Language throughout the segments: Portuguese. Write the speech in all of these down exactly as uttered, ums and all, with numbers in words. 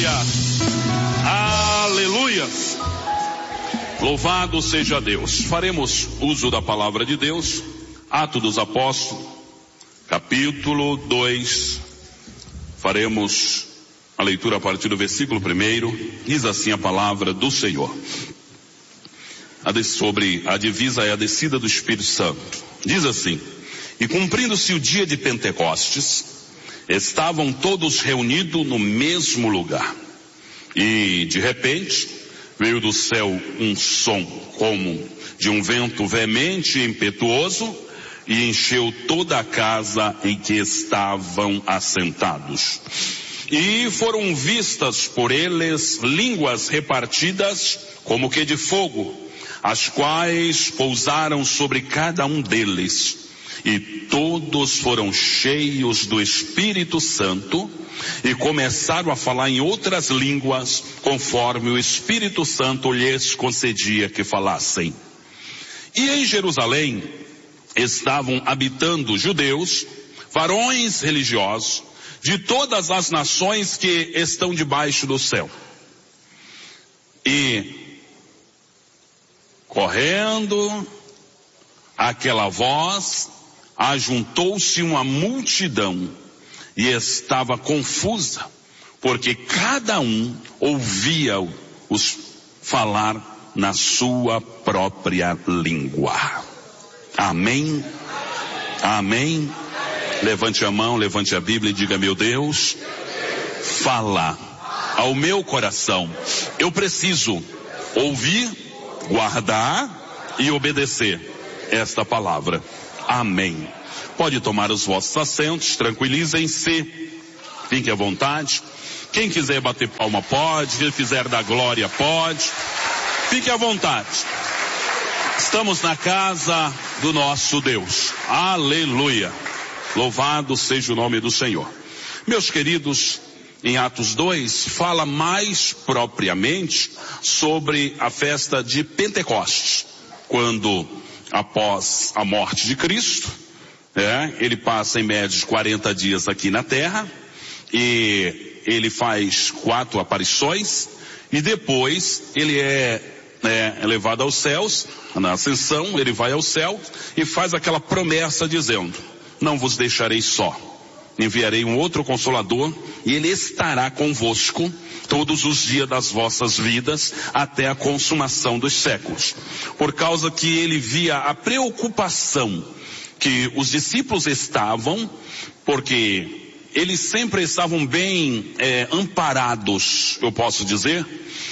Aleluia. Aleluia. Louvado seja Deus. Faremos uso da palavra de Deus. Atos dos Apóstolos, capítulo dois. Faremos a leitura a partir do versículo primeiro. Diz assim a palavra do Senhor. Sobre a divisa e a descida do Espírito Santo. Diz assim: e cumprindo-se o dia de Pentecostes, estavam todos reunidos no mesmo lugar. E de repente veio do céu um som como de um vento veemente e impetuoso, e encheu toda a casa em que estavam assentados. E foram vistas por eles línguas repartidas como que de fogo, as quais pousaram sobre cada um deles. E todos foram cheios do Espírito Santo e começaram a falar em outras línguas, conforme o Espírito Santo lhes concedia que falassem. E em Jerusalém estavam habitando judeus, varões religiosos, de todas as nações que estão debaixo do céu. E correndo aquela voz, ajuntou-se uma multidão e estava confusa, porque cada um ouvia-os falar na sua própria língua. Amém? Amém? Levante a mão, levante a Bíblia e diga: meu Deus, fala ao meu coração. Eu preciso ouvir, guardar e obedecer esta palavra. Amém. Pode tomar os vossos assentos, tranquilizem-se, fiquem à vontade. Quem quiser bater palma pode, quem quiser dar glória pode. Fique à vontade. Estamos na casa do nosso Deus. Aleluia. Louvado seja o nome do Senhor. Meus queridos, em Atos dois, fala mais propriamente sobre a festa de Pentecostes, quando, após a morte de Cristo, é, ele passa em média quarenta dias aqui na terra, e ele faz quatro aparições, e depois ele é, é levado aos céus. Na ascensão ele vai ao céu e faz aquela promessa dizendo: não vos deixarei só, enviarei um outro Consolador, e ele estará convosco todos os dias das vossas vidas, até a consumação dos séculos. Por causa que ele via a preocupação que os discípulos estavam, porque eles sempre estavam bem é, amparados, eu posso dizer,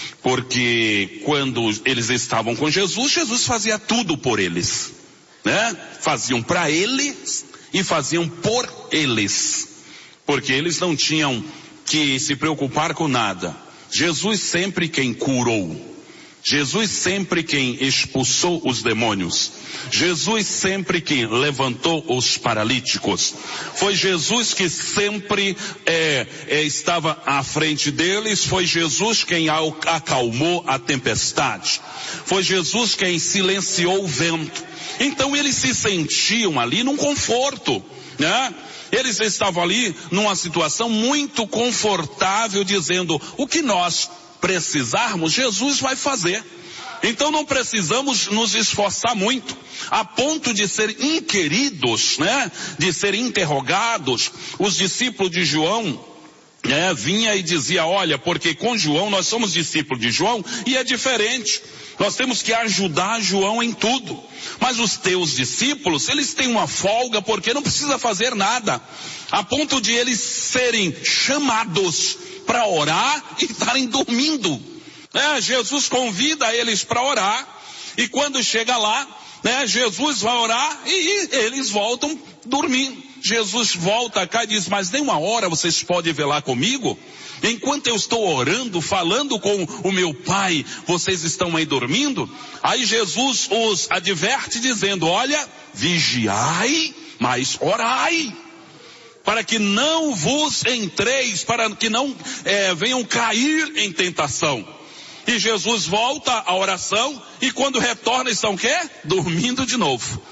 porque quando eles estavam com Jesus, Jesus fazia tudo por eles, né? Faziam para eles e faziam por eles, porque eles não tinham que se preocupar com nada. Jesus sempre quem curou, Jesus sempre quem expulsou os demônios, Jesus sempre quem levantou os paralíticos. Foi Jesus que sempre é, é, estava à frente deles. Foi Jesus quem acalmou a tempestade. Foi Jesus quem silenciou o vento. Então eles se sentiam ali num conforto, né? Eles estavam ali numa situação muito confortável, dizendo: o que nós precisarmos, Jesus vai fazer. Então não precisamos nos esforçar muito, a ponto de ser inquiridos, né? De ser interrogados. Os discípulos de João, né, vinha e dizia: olha, porque com João, nós somos discípulos de João, e é diferente. Nós temos que ajudar João em tudo. Mas os teus discípulos, eles têm uma folga, porque não precisa fazer nada, a ponto de eles serem chamados para orar e estarem dormindo. É, Jesus convida eles para orar, e quando chega lá, né, Jesus vai orar e eles voltam dormindo. Jesus volta cá e diz: mas nem uma hora vocês podem velar comigo? Enquanto eu estou orando, falando com o meu Pai, vocês estão aí dormindo? Aí Jesus os adverte dizendo: olha, vigiai, mas orai, para que não vos entreis, para que não é, venham cair em tentação. E Jesus volta à oração, e quando retorna estão o quê? Dormindo de novo.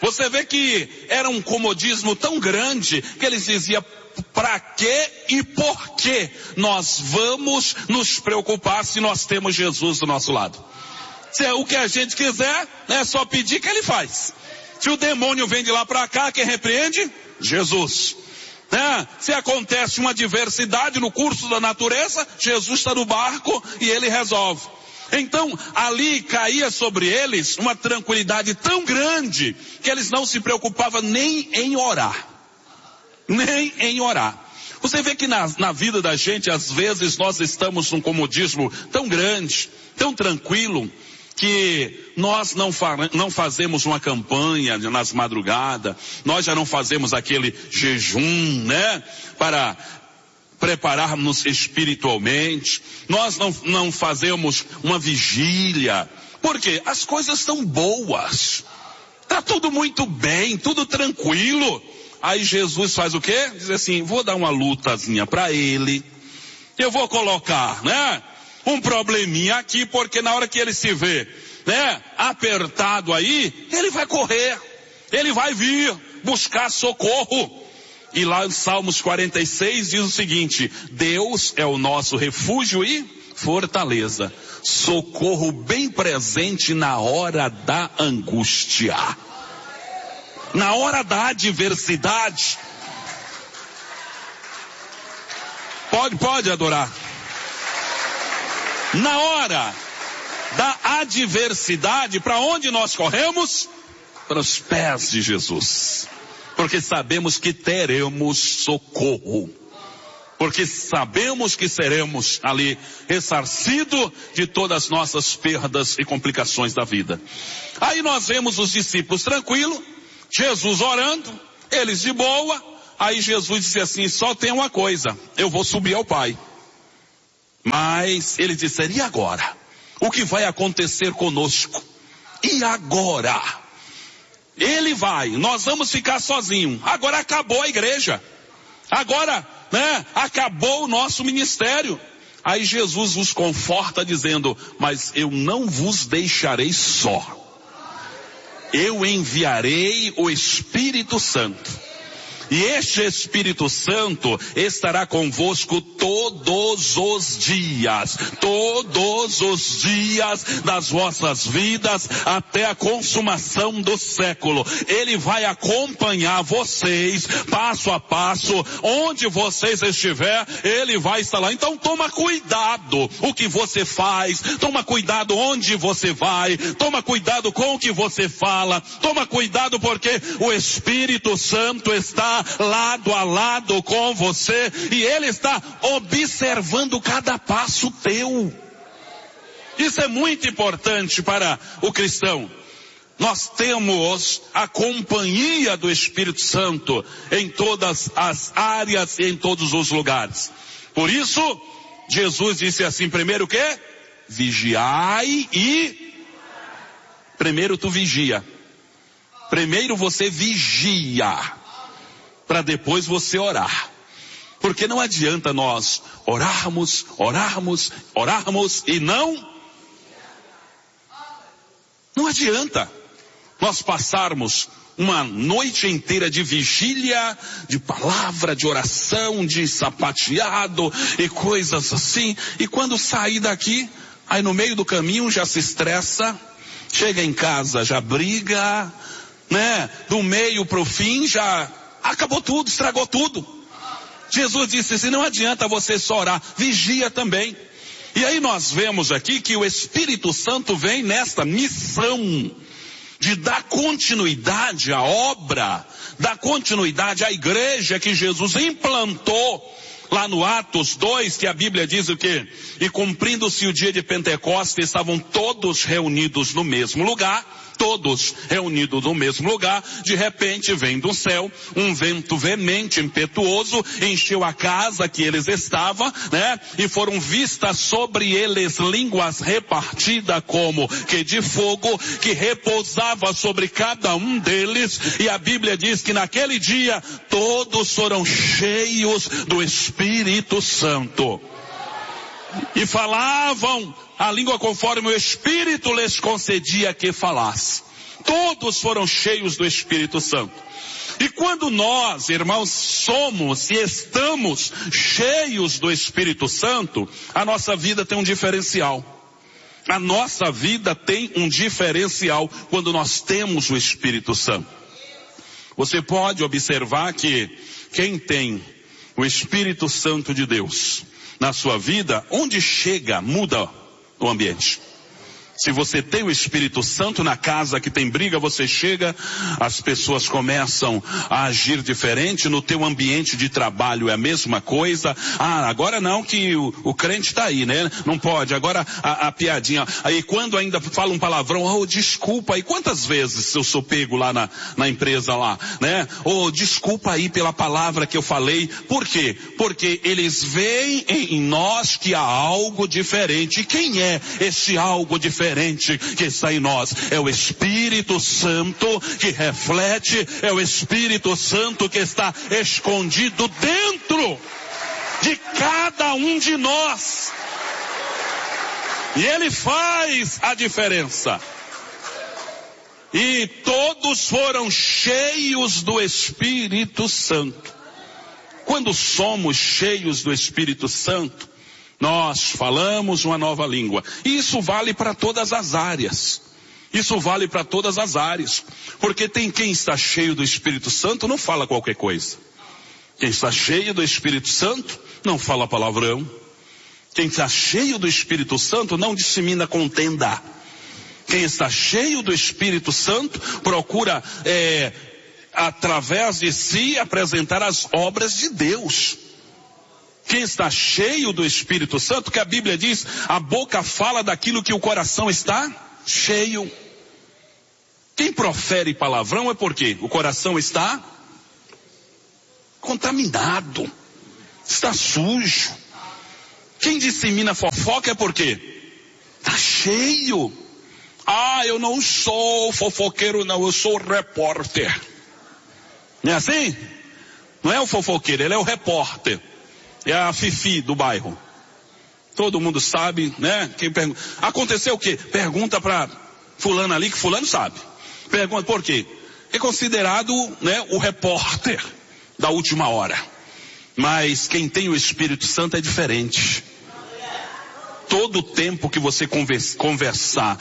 Você vê que era um comodismo tão grande que eles diziam: para que e por que nós vamos nos preocupar se nós temos Jesus do nosso lado? Se é o que a gente quiser, é só pedir que ele faz. Se o demônio vem de lá para cá, quem repreende? Jesus. É, se acontece uma adversidade no curso da natureza, Jesus está no barco e ele resolve. Então, ali caía sobre eles uma tranquilidade tão grande que eles não se preocupavam nem em orar. Nem em orar. Você vê que na, na vida da gente, às vezes, nós estamos num comodismo tão grande, tão tranquilo, que nós não, fa não fazemos uma campanha nas madrugadas, nós já não fazemos aquele jejum, né, para prepararmos espiritualmente, nós não, não fazemos uma vigília, porque as coisas estão boas, está tudo muito bem, tudo tranquilo. Aí Jesus faz o quê? Diz assim: vou dar uma lutazinha para ele, eu vou colocar, né, um probleminha aqui, porque na hora que ele se vê, né, apertado aí, ele vai correr, ele vai vir buscar socorro. E lá em Salmos quarenta e seis diz o seguinte: Deus é o nosso refúgio e fortaleza, socorro bem presente na hora da angústia, na hora da adversidade. Pode, pode adorar. Na hora da adversidade, para onde nós corremos? Para os pés de Jesus. Porque sabemos que teremos socorro. Porque sabemos que seremos ali ressarcidos de todas as nossas perdas e complicações da vida. Aí nós vemos os discípulos tranquilos, Jesus orando, eles de boa. Aí Jesus disse assim: só tem uma coisa, eu vou subir ao Pai. Mas eles disseram: e agora? O que vai acontecer conosco? E agora? Ele vai, nós vamos ficar sozinhos. Agora acabou a igreja. Agora, né, acabou o nosso ministério. Aí Jesus os conforta dizendo: mas eu não vos deixarei só. Eu enviarei o Espírito Santo. E este Espírito Santo estará convosco todos os dias, todos os dias das vossas vidas, até a consumação do século. Ele vai acompanhar vocês, passo a passo, onde vocês estiver, ele vai estar lá. Então toma cuidado o que você faz, toma cuidado onde você vai, toma cuidado com o que você fala, toma cuidado porque o Espírito Santo está lado a lado com você e ele está observando cada passo teu. Isso é muito importante para o cristão. Nós temos a companhia do Espírito Santo em todas as áreas e em todos os lugares. Por isso, Jesus disse assim: primeiro o quê? Vigiai e... Primeiro tu vigia. Primeiro você vigia, para depois você orar. Porque não adianta nós orarmos, orarmos, orarmos e não... Não adianta nós passarmos uma noite inteira de vigília, de palavra, de oração, de sapateado e coisas assim. E quando sair daqui, aí no meio do caminho já se estressa, chega em casa já briga, né? Do meio para o fim já... acabou tudo, estragou tudo. Jesus disse assim: não adianta você só orar, vigia também. E aí nós vemos aqui que o Espírito Santo vem nesta missão de dar continuidade à obra, dar continuidade à igreja que Jesus implantou lá no Atos dois, que a Bíblia diz o quê? E cumprindo-se o dia de Pentecostes, estavam todos reunidos no mesmo lugar. Todos reunidos no mesmo lugar, de repente vem do céu um vento veemente, impetuoso, encheu a casa que eles estavam, né? E foram vistas sobre eles línguas repartidas como que de fogo, que repousava sobre cada um deles. E a Bíblia diz que naquele dia todos foram cheios do Espírito Santo. E falavam a língua conforme o Espírito lhes concedia que falasse. Todos foram cheios do Espírito Santo. E quando nós, irmãos, somos e estamos cheios do Espírito Santo, a nossa vida tem um diferencial. A nossa vida tem um diferencial quando nós temos o Espírito Santo. Você pode observar que quem tem o Espírito Santo de Deus na sua vida, onde chega, muda o ambiente. Se você tem o Espírito Santo na casa que tem briga, você chega, as pessoas começam a agir diferente. No teu ambiente de trabalho é a mesma coisa. Ah, agora não, que o, o crente está aí, né? Não pode. Agora a, a piadinha. Aí quando ainda fala um palavrão, oh, desculpa aí. Quantas vezes eu sou pego lá na, na empresa lá, né? Oh, desculpa aí pela palavra que eu falei. Por quê? Porque eles veem em, em nós que há algo diferente. E quem é esse algo diferente que está em nós? É o Espírito Santo que reflete, é o Espírito Santo que está escondido dentro de cada um de nós. E ele faz a diferença. E todos foram cheios do Espírito Santo. Quando somos cheios do Espírito Santo, nós falamos uma nova língua. E isso vale para todas as áreas. Isso vale para todas as áreas. Porque tem quem está cheio do Espírito Santo, não fala qualquer coisa. Quem está cheio do Espírito Santo, não fala palavrão. Quem está cheio do Espírito Santo, não dissemina contenda. Quem está cheio do Espírito Santo, procura, é, através de si, apresentar as obras de Deus. Quem está cheio do Espírito Santo, que a Bíblia diz, a boca fala daquilo que o coração está cheio. Quem profere palavrão é porque o coração está contaminado, está sujo. Quem dissemina fofoca é porque está cheio. Ah, eu não sou fofoqueiro não, eu sou repórter. Não é assim? Não é o fofoqueiro, ele é o repórter. É a fifi do bairro. Todo mundo sabe, né? Quem pergunta, aconteceu o quê? Pergunta para fulano ali, que fulano sabe. Pergunta por quê? É considerado, né, o repórter da última hora. Mas quem tem o Espírito Santo é diferente. Todo o tempo que você conversar